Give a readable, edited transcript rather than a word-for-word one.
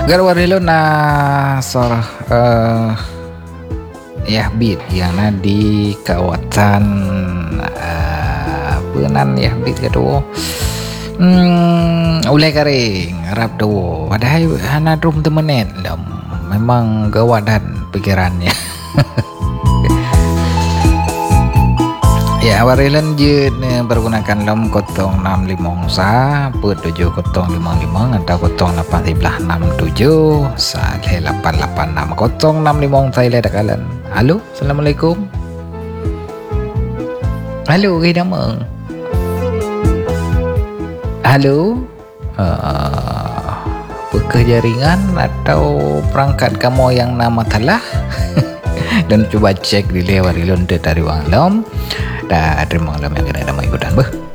Garwarilo na Yahbit yang di kawasan Penan Yahbit kedua ulai kering harap do padahal hana drum temenet memang gawadan pikirannya. Ya, warilan je pergunakan lom kotong 65 sa put 7 kotong 55 atau kotong 1867 saleh 886 kotong 65 saya dakalan. Halo, assalamualaikum. Halo, ke nama? Halo. Pekerja ringan atau perangkat kamu yang nama telah dan coba cek di lewat rilon dari wang lom. Dah terima kasih yang kena nama ikutan bah.